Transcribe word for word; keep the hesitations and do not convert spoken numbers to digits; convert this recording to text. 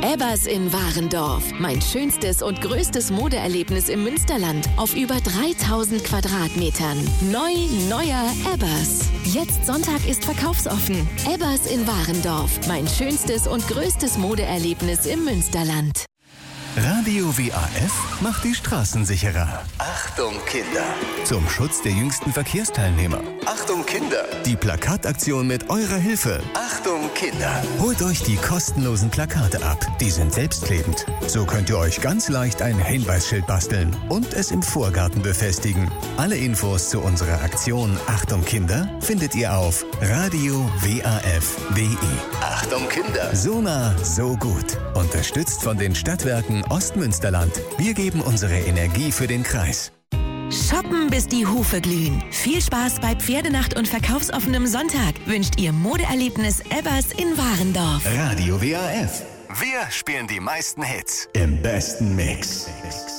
Ebbers in Warendorf. Mein schönstes und größtes Modeerlebnis im Münsterland. Auf über dreitausend Quadratmetern. Neu, neuer Ebbers. Jetzt Sonntag ist verkaufsoffen. Ebbers in Warendorf. Mein schönstes und größtes Modeerlebnis im Münsterland. Radio W A F macht die Straßen sicherer. Achtung Kinder! Zum Schutz der jüngsten Verkehrsteilnehmer. Achtung Kinder! Die Plakataktion mit eurer Hilfe. Achtung Kinder! Holt euch die kostenlosen Plakate ab. Die sind selbstklebend. So könnt ihr euch ganz leicht ein Hinweisschild basteln und es im Vorgarten befestigen. Alle Infos zu unserer Aktion Achtung Kinder findet ihr auf radio W A F punkt D E. Achtung Kinder! So nah, so gut. Unterstützt von den Stadtwerken Ostmünsterland. Wir geben unsere Energie für den Kreis. Shoppen, bis die Hufe glühen. Viel Spaß bei Pferdenacht und verkaufsoffenem Sonntag wünscht ihr Modeerlebnis Ebbers in Warendorf. Radio W A F. Wir spielen die meisten Hits im besten Mix.